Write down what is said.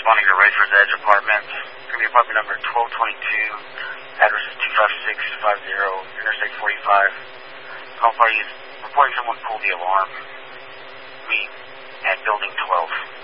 responding to Rayford's Edge Apartments. It's going to be apartment number 1222. Address is 25650 Interstate 45. Call party is reporting someone pulled the alarm. Meet at building 12.